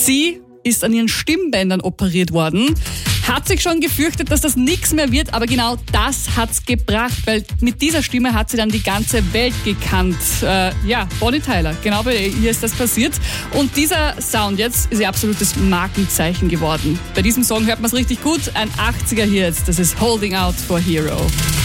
Sie ist an ihren Stimmbändern operiert worden. Hat sich schon gefürchtet, dass das nichts mehr wird, aber genau das hat's gebracht, weil mit dieser Stimme hat sie dann die ganze Welt gekannt. Bonnie Tyler, genau bei ihr ist das passiert. Und dieser Sound jetzt ist ihr absolutes Markenzeichen geworden. Bei diesem Song hört man es richtig gut, ein 80er hier jetzt, das ist Holding Out for Hero.